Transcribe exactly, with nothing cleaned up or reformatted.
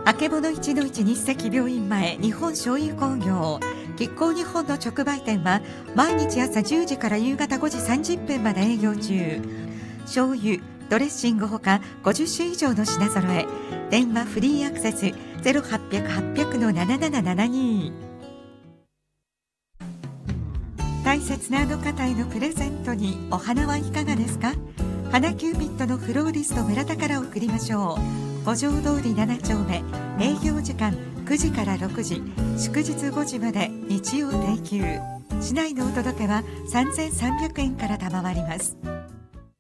あけぼのいちのいち日赤病院前日本醤油工業亀甲日本の直売店は毎日朝じゅうじから夕方ごじさんじゅっぷんまで営業中。醤油、ドレッシングほかごじゅっ種以上の品揃え。電話フリーアクセス ゼロはっぴゃく はっぴゃく ななななななに。大切なあの方へのプレゼントにお花はいかがですか？花キューピッドのフローリスト村田から送りましょう。五条通りなな丁目、営業時間くじからろくじ、祝日ごじまで、日曜定休。市内のお届けはさんぜんさんびゃくえんから賜ります。